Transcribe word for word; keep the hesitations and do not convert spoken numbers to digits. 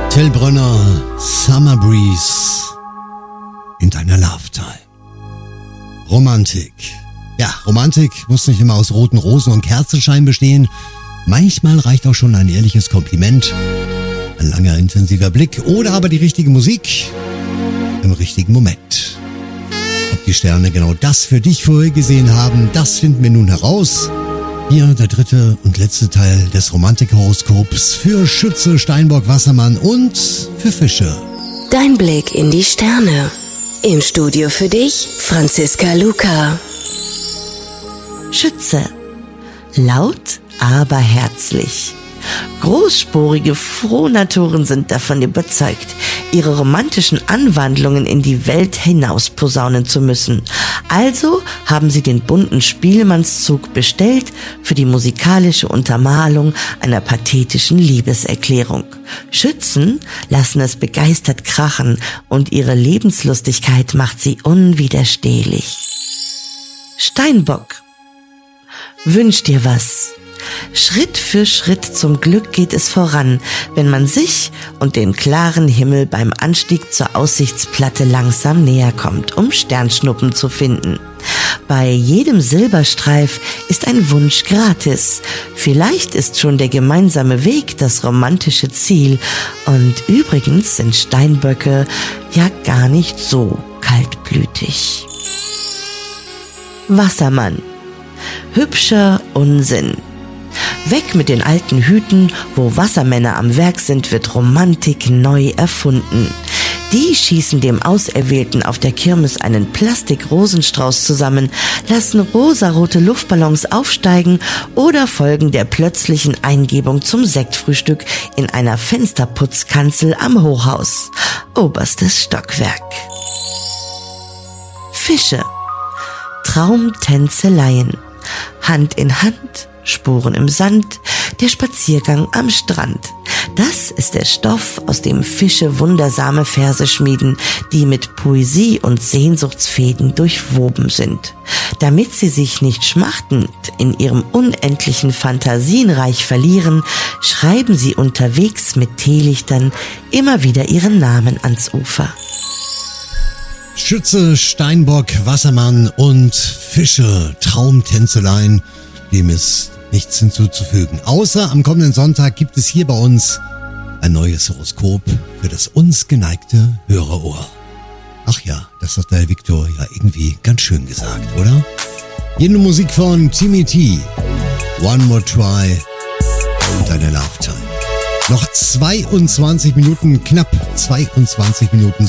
Till Brönner, Summer Breeze in deiner Lifetime. Romantik. Ja, Romantik muss nicht immer aus roten Rosen und Kerzenschein bestehen. Manchmal reicht auch schon ein ehrliches Kompliment, ein langer, intensiver Blick oder aber die richtige Musik im richtigen Moment. Ob die Sterne genau das für dich vorhergesehen haben, das finden wir nun heraus. Hier der dritte und letzte Teil des Romantikhoroskops für Schütze, Steinbock, Wassermann und für Fische. Dein Blick in die Sterne. Im Studio für dich, Franziska Luca. Schütze. Laut, aber herzlich. Großsporige Frohnaturen sind davon überzeugt, ihre romantischen Anwandlungen in die Welt hinaus posaunen zu müssen. Also haben sie den bunten Spielmannszug bestellt für die musikalische Untermalung einer pathetischen Liebeserklärung. Schützen lassen es begeistert krachen und ihre Lebenslustigkeit macht sie unwiderstehlich. Steinbock. Wünsch dir was. Schritt für Schritt zum Glück geht es voran, wenn man sich und den klaren Himmel beim Anstieg zur Aussichtsplatte langsam näher kommt, um Sternschnuppen zu finden. Bei jedem Silberstreif ist ein Wunsch gratis. Vielleicht ist schon der gemeinsame Weg das romantische Ziel. Und übrigens sind Steinböcke ja gar nicht so kaltblütig. Wassermann. Hübscher Unsinn. Weg mit den alten Hüten, wo Wassermänner am Werk sind, wird Romantik neu erfunden. Die schießen dem Auserwählten auf der Kirmes einen Plastik-Rosenstrauß zusammen, lassen rosarote Luftballons aufsteigen oder folgen der plötzlichen Eingebung zum Sektfrühstück in einer Fensterputzkanzel am Hochhaus. Oberstes Stockwerk. Fische. Traumtänzeleien. Hand in Hand, Spuren im Sand, der Spaziergang am Strand. Das ist der Stoff, aus dem Fische wundersame Verse schmieden, die mit Poesie und Sehnsuchtsfäden durchwoben sind. Damit sie sich nicht schmachtend in ihrem unendlichen Fantasienreich verlieren, schreiben sie unterwegs mit Teelichtern immer wieder ihren Namen ans Ufer. Schütze, Steinbock, Wassermann und Fische, Traumtänzeleien, dem ist nichts hinzuzufügen. Außer am kommenden Sonntag gibt es hier bei uns ein neues Horoskop für das uns geneigte Hörerohr. Ach ja, das hat der Viktor ja irgendwie ganz schön gesagt, oder? Jene Musik von Timmy T, One More Try und deine Lifetime. Noch zweiundzwanzig Minuten, knapp zweiundzwanzig Minuten